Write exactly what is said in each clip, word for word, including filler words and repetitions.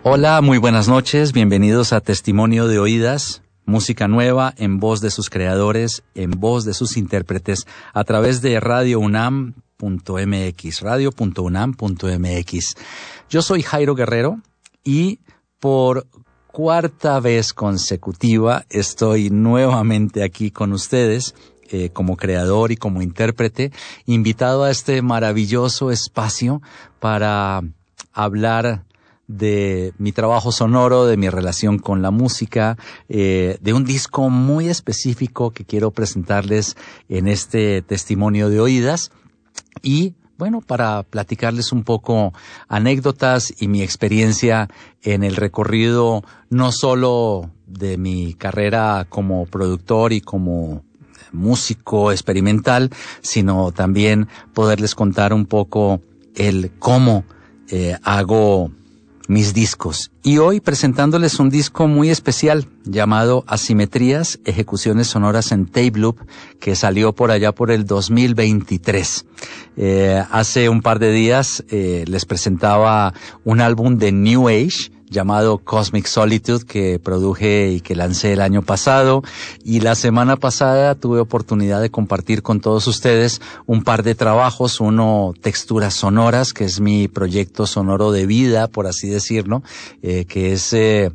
Hola, muy buenas noches, bienvenidos a Testimonio de Oídas, música nueva en voz de sus creadores, en voz de sus intérpretes, a través de radio unam punto m x, radio punto unam punto m x. Yo soy Jairo Guerrero y por cuarta vez consecutiva estoy nuevamente aquí con ustedes, eh, como creador y como intérprete, invitado a este maravilloso espacio para hablar de mi trabajo sonoro, de mi relación con la música, eh, de un disco muy específico que quiero presentarles en este Testimonio de Oídas y, bueno, para platicarles un poco anécdotas y mi experiencia en el recorrido no solo de mi carrera como productor y como músico experimental, sino también poderles contar un poco el cómo eh, hago mis discos. Y hoy presentándoles un disco muy especial llamado Asimetrías, ejecuciones sonoras en tape loop, que salió por allá por el dos mil veintitrés. Eh, hace un par de días eh, les presentaba un álbum de New Age llamado Cosmic Solitude, que produje y que lancé el año pasado, y la semana pasada tuve oportunidad de compartir con todos ustedes un par de trabajos, uno Texturas Sonoras, que es mi proyecto sonoro de vida, por así decirlo, eh, que es eh,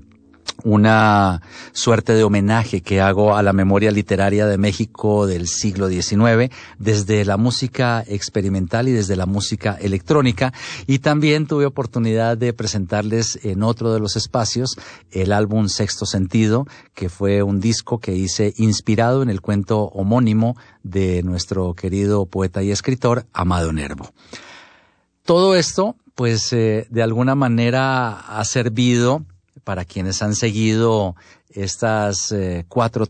una suerte de homenaje que hago a la memoria literaria de México del siglo diecinueve, desde la música experimental y desde la música electrónica. Y también tuve oportunidad de presentarles en otro de los espacios el álbum Sexto Sentido, que fue un disco que hice inspirado en el cuento homónimo de nuestro querido poeta y escritor Amado Nervo. Todo esto, pues, eh, de alguna manera ha servido para quienes han seguido estas eh, cuatro